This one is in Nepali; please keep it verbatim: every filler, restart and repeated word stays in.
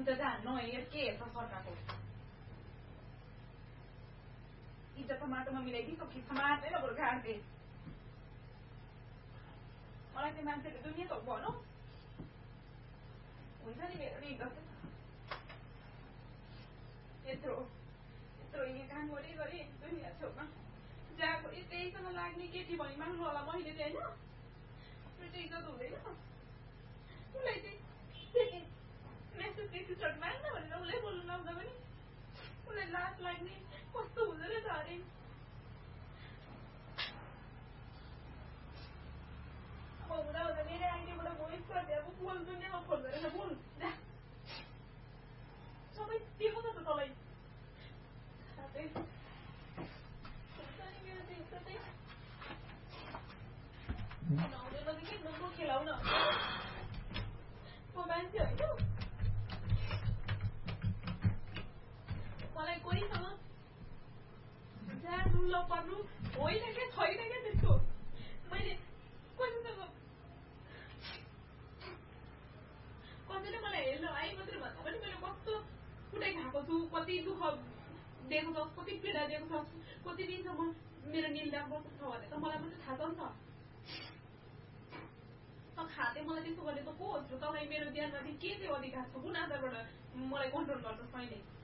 हुन्छ जहाँ नहेर के हेर्छ सरकारको इज्जत त माटोमा मिलाइदिई त खिच्छ मार्दैन बरु गाड्दै मलाई त्यो मान्छेले दुनियाँ त भनौँ हुन्छ नि मेरो नि इज्जत यत्रो यत्रो यहाँ काम गरे गरे दुनियाँ छेउमा जहाँ गरे त्यहीसँग लाग्ने केटी भनी माग्नु होला मैले चाहिँ होइन त्यो चाहिँ इज्जत हुँदैन उसलाई चाहिँ मेसेज टेक्स्ट माग्न भनेर उसलाई बोल्नु लाउँदा पनि उसलाई लाज लाग्ने कस्तो हुँदो रहेछ अरे अब हुँदा हुँदा मेरो आइडीबाट भोइस गर्दै अब बोल दुनियाँमा खोल्दो रहेछ बोल जा सबै देखाउँछ त तँलाई मेरो चाहिँ इज्जतै नहुँदैन त के नम्बो खेलाउन म मान्छे होइन मलाई कोहीसँग जानु ल पर्नु होइन क्या छैन क्या त्यस्तो मैले कसैसँग कसैले मलाई हेर्न आइ मात्रै भन्दा पनि मैले कस्तो कुटाइ खाएको छु कति दुःख दिएको छ कति पीडा दिएको छ कति दिनसम्म मेरो निन्दा बस्नु छ भने त मलाई मात्रै थाहा छ नि त खाते मलाई त्यसो गर्ने त को हो तपाईँ मेरो ज्यानमाथि के चाहिँ अधिकार छ कुन आधारबाट मलाई कन्ट्रोल गर्छ मैले